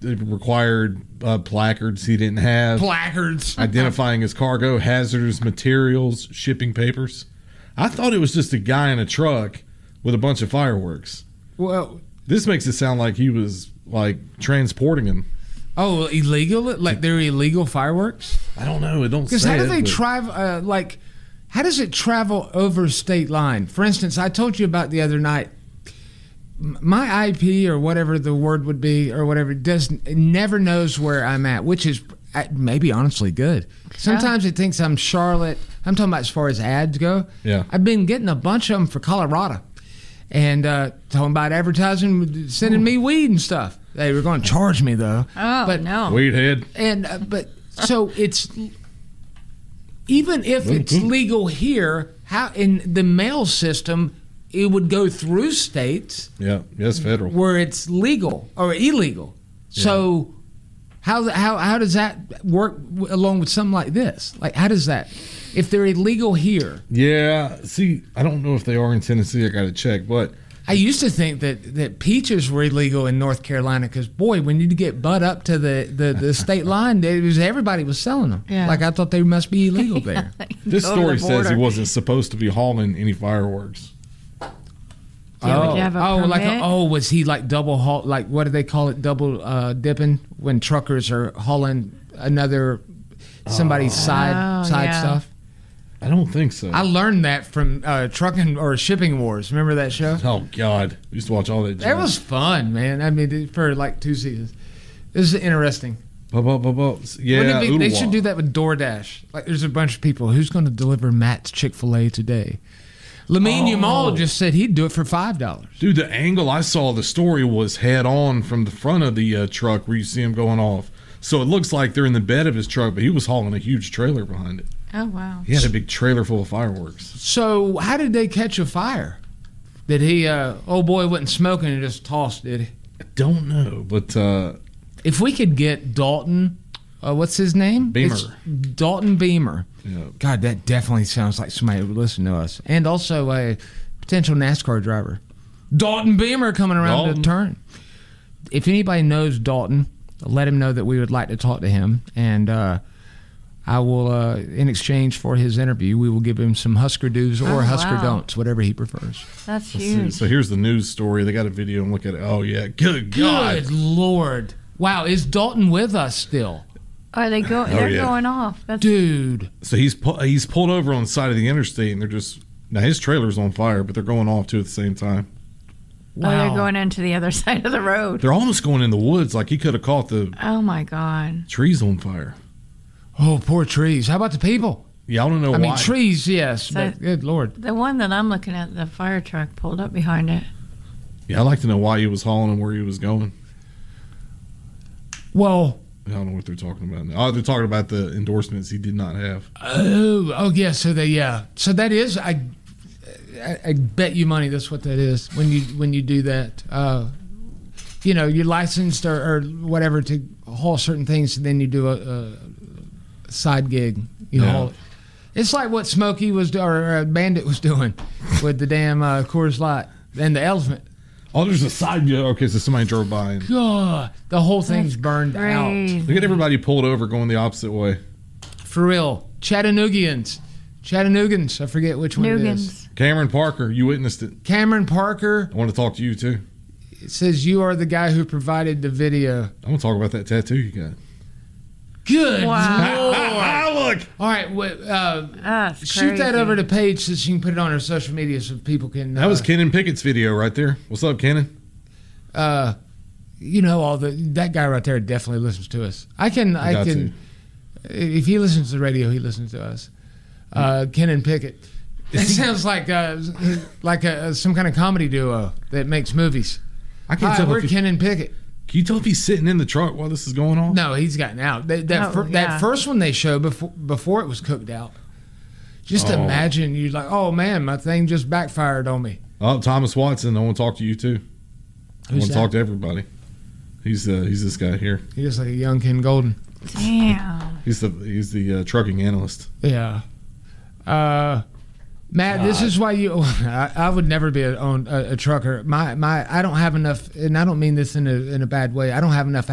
it required placards he didn't have. Placards. Identifying his cargo, hazardous materials, shipping papers. I thought it was just a guy in a truck with a bunch of fireworks. Well, this makes it sound like he was like transporting them. Oh, illegal? Like they're illegal fireworks? I don't know. It don't say. Because how do they but- travel? How does it travel over state line? For instance, I told you about the other night. My IP or whatever the word would be or whatever it never knows where I'm at, which is maybe honestly good. Sometimes it thinks I'm Charlotte. I'm talking about as far as ads go. Yeah. I've been getting a bunch of them for Colorado, and talking about advertising, sending me weed and stuff. They were going to charge me though. Oh, but no. Weed head. And so it's even if it's legal here, how in the mail system it would go through states Yeah. Yes, federal. where it's legal or illegal. So how does that work along with something like this? Like how does that if they're illegal here? Yeah. See, I don't know if they are in Tennessee. I got to check, but. I used to think that peaches were illegal in North Carolina because, boy, when you get butt up to the state line, everybody was selling them. Yeah. Like I thought they must be illegal there. This Go to story the says he border. wasn't supposed to be hauling any fireworks. Yeah, would you have a permit? Was he like double haul? Like what do they call it? Double dipping when truckers are hauling another somebody's side yeah. stuff. I don't think so. I learned that from Trucking or Shipping Wars. Remember that show? Oh God, we used to watch all that. That was fun, man. I mean, for like 2 seasons. This is interesting. Yeah, Wouldn't it be- they should do that with DoorDash. Like, there's a bunch of people. Who's going to deliver Matt's Chick-fil-A today? Lamine Yamal just said he'd do it for $5. Dude, the angle I saw the story was head on from the front of the truck where you see him going off. So it looks like they're in the bed of his truck, but he was hauling a huge trailer behind it. Oh, wow. He had a big trailer full of fireworks. So how did they catch a fire? Did he, old boy wasn't smoking and just tossed, did he? I don't know, but If we could get Dalton, what's his name? Beamer. It's Dalton Beamer. Yeah. God, that definitely sounds like somebody who would listen to us. And also a potential NASCAR driver. Dalton Beamer coming around Dalton. the turn. If anybody knows Dalton, let him know that we would like to talk to him. And I will, in exchange for his interview, we will give him some Husker do's or Husker don'ts, whatever he prefers. That's let's see. huge. So here's the news story. They got a video and look at it. Oh yeah, good God. Good Lord. Wow, is Dalton with us still? Are they go? They're yeah. going off. That's Dude. So he's pulled over on the side of the interstate, and they're just now his trailer's on fire, but they're going off too at the same time. Oh, they're going into the other side of the road. They're almost going in the woods, like he could have caught the Oh my God. trees on fire. Oh, poor trees. How about the people? Yeah, I don't know why. I mean, trees, yes, So- but good Lord. The one that I'm looking at, the fire truck pulled up behind it. Yeah, I'd like to know why he was hauling and where he was going. Well, I don't know what they're talking about now. Oh, they're talking about the endorsements he did not have. oh, yeah. So so that is. I bet you money that's what that is when you do that. You're licensed or whatever to haul certain things, and then you do a side gig. You haul it. It's like what Smokey was or Bandit was doing with the damn Coors Light and the Elephant. Oh, there's a side. Okay, so somebody drove by. And God, the whole thing's That's burned out. crazy. look at everybody pulled over going the opposite way. For real. Chattanoogians. I forget which one it is. Nugans. Cameron Parker, you witnessed it. Cameron Parker. I want to talk to you too. It says you are the guy who provided the video. I want to talk about that tattoo you got. Good Wow. Lord. Look. All right, That's shoot that crazy. over to Paige so she can put it on her social media so people can. That was Kenan Pickett's video right there. What's up, Kenan? that guy right there definitely listens to us. I got can. If he listens to the radio, he listens to us. Kenan Pickett. That sounds like some kind of comedy duo that makes movies. I can't Hi, tell we're if he, Kenan Pickett. can you tell if he's sitting in the truck while this is going on? No, he's gotten out. That first one they showed before it was cooked out. Just imagine you like, oh man, my thing just backfired on me. Oh, Thomas Watson. I want to talk to you too. I Who's want to that? talk to everybody. He's this guy here. He's just like a young Ken Golden. Damn. He's the trucking analyst. Yeah. Matt, this is why I would never be a trucker. I don't have enough, and I don't mean this in a bad way. I don't have enough